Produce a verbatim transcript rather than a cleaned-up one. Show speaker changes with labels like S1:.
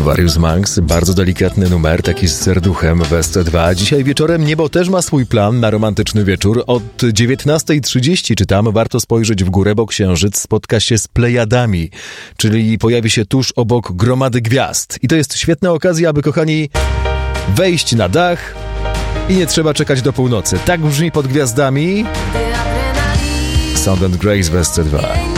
S1: Stradivarius Monks, bardzo delikatny numer, taki z serduchem w S C dwa. Dzisiaj wieczorem Niebo też ma swój plan na romantyczny wieczór. Od dziewiętnasta trzydzieści czytam, warto spojrzeć w górę, bo księżyc spotka się z Plejadami, czyli pojawi się tuż obok gromady gwiazd. I to jest świetna okazja, aby, kochani, wejść na dach i nie trzeba czekać do północy. Tak brzmi Pod gwiazdami Sound and Grace w S C dwa.